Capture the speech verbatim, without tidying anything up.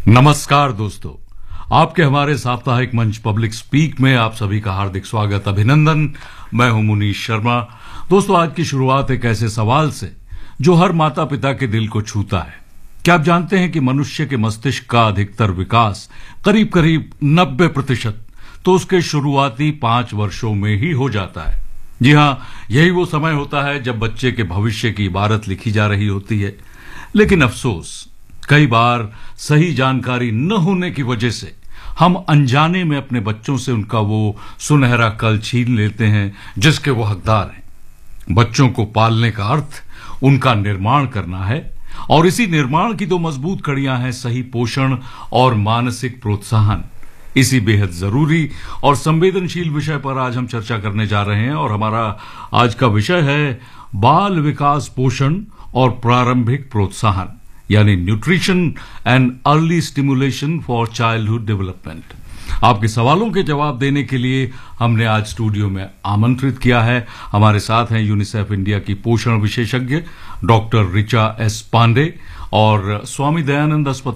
नमस्कार दोस्तों, आपके हमारे साप्ताहिक मंच पब्लिक स्पीक में आप सभी का हार्दिक स्वागत, अभिनंदन। मैं हूं मुनीश शर्मा। दोस्तों, आज की शुरुआत एक ऐसे सवाल से जो हर माता पिता के दिल को छूता है। क्या आप जानते हैं कि मनुष्य के मस्तिष्क का अधिकतर विकास करीब करीब नब्बे प्रतिशत तो उसके शुरुआती पांच वर्षों में ही हो जाता है। जी हां, यही वो समय होता है जब बच्चे के भविष्य की इबारत लिखी जा रही होती है। लेकिन अफसोस, कई बार सही जानकारी न होने की वजह से हम अनजाने में अपने बच्चों से उनका वो सुनहरा कल छीन लेते हैं जिसके वो हकदार हैं। बच्चों को पालने का अर्थ उनका निर्माण करना है, और इसी निर्माण की दो मजबूत कड़ियां हैं सही पोषण और मानसिक प्रोत्साहन। इसी बेहद जरूरी और संवेदनशील विषय पर आज हम चर्चा करने जा रहे हैं, और हमारा आज का विषय है बाल विकास पोषण और प्रारंभिक प्रोत्साहन, यानी nutrition and early stimulation for childhood development. आपके सवालों के जवाब देने के लिए हमने आज स्टूडियो में आमंत्रित किया है। हमारे साथ हैं यूनिसेफ इंडिया की पोषण विशेषज्ञ डॉक्टर ऋचा एस पांडे और स्वामी दयानंद अस्पताल